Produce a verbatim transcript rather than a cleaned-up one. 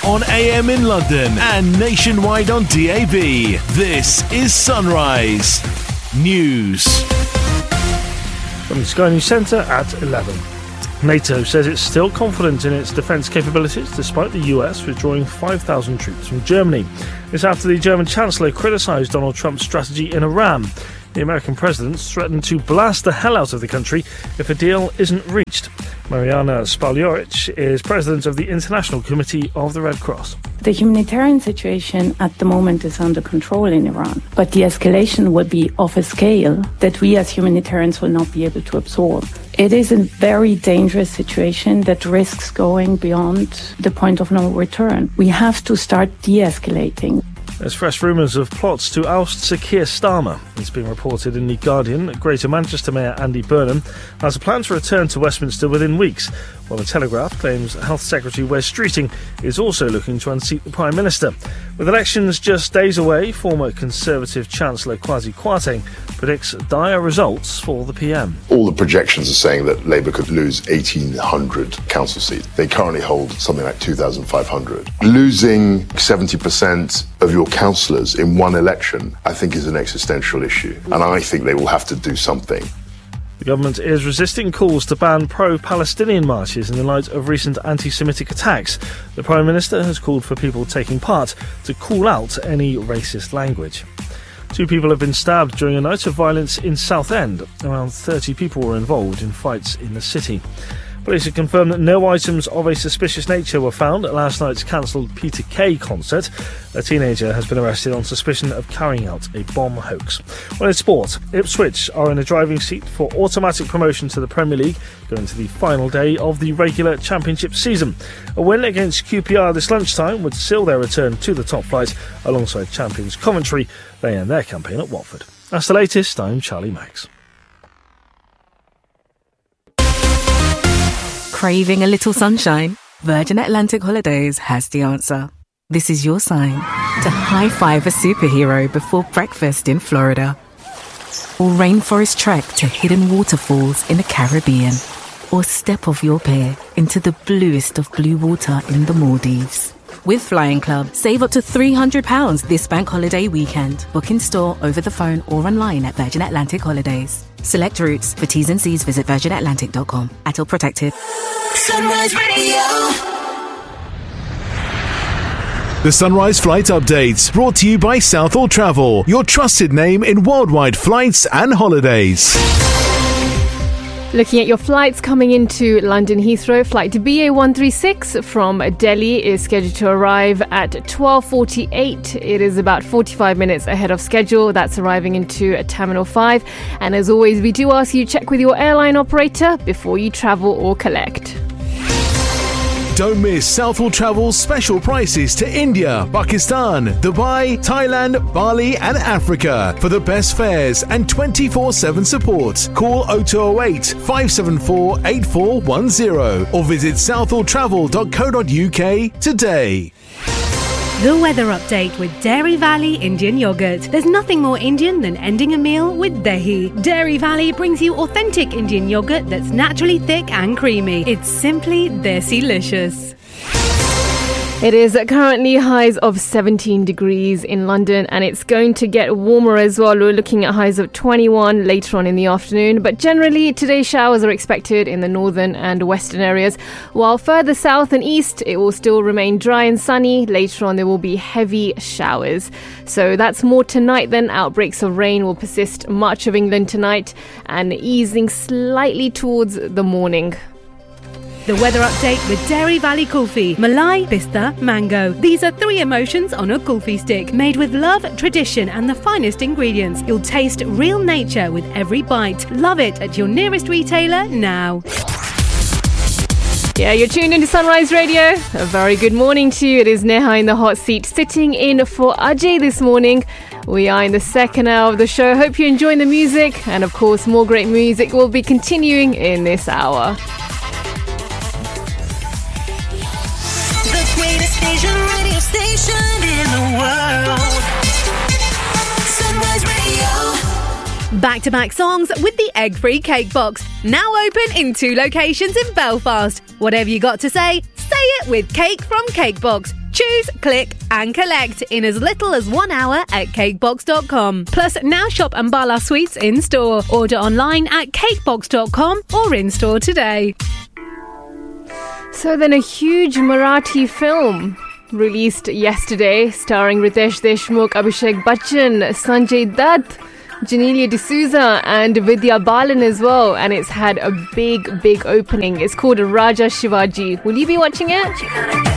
on A M in London and nationwide on D A B. This is Sunrise News. From the Sky News Centre at eleven. NATO says it's still confident in its defence capabilities despite the U S withdrawing five thousand troops from Germany. It's after the German Chancellor criticised Donald Trump's strategy in Iran. The American president threatened to blast the hell out of the country if a deal isn't reached. Mariana Spaljoric is president of the International Committee of the Red Cross. The humanitarian situation at the moment is under control in Iran, but the escalation will be of a scale that we as humanitarians will not be able to absorb. It is a very dangerous situation that risks going beyond the point of no return. We have to start de-escalating. There's fresh rumours of plots to oust Sir Keir Starmer. It's been reported in The Guardian that Greater Manchester Mayor Andy Burnham has a plan to return to Westminster within weeks, while The Telegraph claims Health Secretary Wes Streeting is also looking to unseat the Prime Minister. With elections just days away, former Conservative Chancellor Kwasi Kwarteng predicts dire results for the P M. All the projections are saying that Labour could lose eighteen hundred council seats. They currently hold something like two thousand five hundred. Losing seventy percent of your councillors in one election, I think, is an existential issue. And I think they will have to do something. The government is resisting calls to ban pro-Palestinian marches in the light of recent anti-Semitic attacks. The Prime Minister has called for people taking part to call out any racist language. Two people have been stabbed during a night of violence in Southend. Around thirty people were involved in fights in the city. Police have confirmed that no items of a suspicious nature were found at last night's cancelled Peter Kay concert. A teenager has been arrested on suspicion of carrying out a bomb hoax. Well, in sport, Ipswich are in a driving seat for automatic promotion to the Premier League, going to the final day of the regular Championship season. A win against Q P R this lunchtime would seal their return to the top flight alongside champions Coventry. They end their campaign at Watford. That's the latest. I'm Charlie Max. Craving a little sunshine? Virgin Atlantic Holidays has the answer. This is your sign to high-five a superhero before breakfast in Florida. Or rainforest trek to hidden waterfalls in the Caribbean. Or step off your pier into the bluest of blue water in the Maldives. With Flying Club, save up to three hundred pounds this bank holiday weekend. Book in store, over the phone or online at Virgin Atlantic Holidays. Select routes. For T's and C's, visit virgin atlantic dot com. A T L protected. Sunrise Radio. The Sunrise Flight Updates, brought to you by Southall Travel, your trusted name in worldwide flights and holidays. Looking at your flights coming into London Heathrow, flight B A one three six from Delhi is scheduled to arrive at twelve forty-eight. It is about forty-five minutes ahead of schedule. That's arriving into Terminal five. And as always, we do ask you to check with your airline operator before you travel or collect. Don't miss Southall Travel's special prices to India, Pakistan, Dubai, Thailand, Bali and Africa. For the best fares and twenty-four seven support, call oh two oh eight, five seven four, eight four one oh or visit southall travel dot co dot uk today. The weather update with Dairy Valley Indian Yogurt. There's nothing more Indian than ending a meal with dahi. Dairy Valley brings you authentic Indian yogurt that's naturally thick and creamy. It's simply desi-licious. It is currently highs of seventeen degrees in London, and it's going to get warmer as well. We're looking at highs of twenty-one later on in the afternoon, but generally today's showers are expected in the northern and western areas, while further south and east it will still remain dry and sunny. Later on there will be heavy showers. So that's more tonight then. Outbreaks of rain will persist much of England tonight and easing slightly towards the morning. The weather update with Dairy Valley Kulfi. Malai, Pista, Mango. These are three emotions on a kulfi stick. Made with love, tradition and the finest ingredients. You'll taste real nature with every bite. Love it at your nearest retailer now. Yeah, you're tuned into Sunrise Radio. A very good morning to you. It is Neha in the hot seat, sitting in for Ajay this morning. We are in the second hour of the show. Hope you're enjoying the music. And of course, more great music will be continuing in this hour. Asian radio station in the world. Sunrise Radio. Back-to-back songs with the egg-free cake box. Now open in two locations in Belfast. Whatever you got to say, say it with Cake from Cake Box. Choose, click and collect in as little as one hour at cakebox dot com. Plus, now shop Ambala Sweets in store. Order online at cakebox dot com or in store today. So then a huge Marathi film released yesterday starring Ritesh Deshmukh, Abhishek Bachchan, Sanjay Dutt, Janelia D'Souza and Vidya Balan as well, and it's had a big big opening. It's called Raja Shivaji. Will you be watching it?